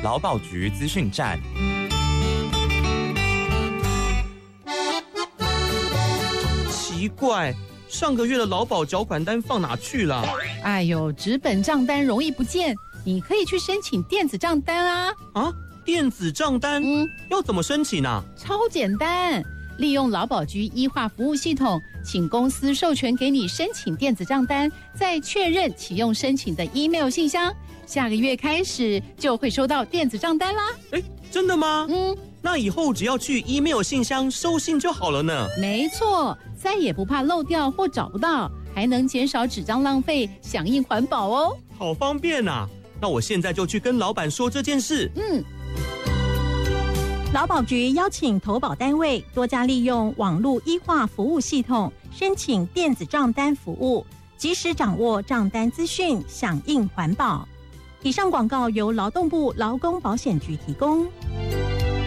劳保局资讯站。 奇怪，上个月的劳保缴款单放哪去了？ 哎呦，纸本账单容易不见，你可以去申请电子账单啊！ 啊，电子账单？要怎么申请啊？ 超简单，利用劳保局医化服务系统，请公司授权给你申请电子账单，再确认启用申请的 email 信箱，下个月开始就会收到电子账单啦。 哎，真的吗？那以后只要去 email 信箱收信就好了呢。 没错，再也不怕漏掉或找不到，还能减少纸张浪费，响应环保哦。 好方便啊！那我现在就去跟老板说这件事。 劳保局邀请投保单位多加利用网络医化服务系统，申请电子账单服务，及时掌握账单资讯，响应环保。以上广告由劳动部劳工保险局提供。